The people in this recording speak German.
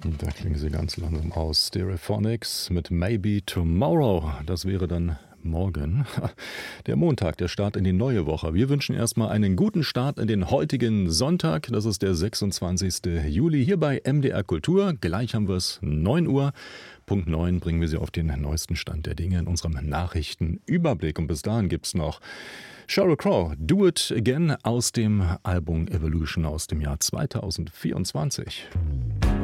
Da klingen sie ganz langsam aus. Stereophonics mit Maybe Tomorrow. Das wäre dann morgen. Der Montag, der Start in die neue Woche. Wir wünschen erstmal einen guten Start in den heutigen Sonntag. Das ist der 26. Juli hier bei MDR Kultur. Gleich haben wir es 9 Uhr. Punkt 9 bringen wir Sie auf den neuesten Stand der Dinge in unserem Nachrichtenüberblick. Und bis dahin gibt es noch Sheryl Crow, Do It Again aus dem Album Evolution aus dem Jahr 2024.